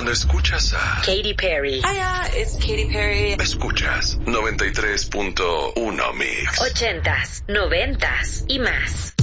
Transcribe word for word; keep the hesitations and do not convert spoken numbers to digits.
Cuando escuchas a Katy Perry. Hiya, it's Katy Perry. Escuchas noventa y tres punto uno Mix. Ochentas, noventas y más.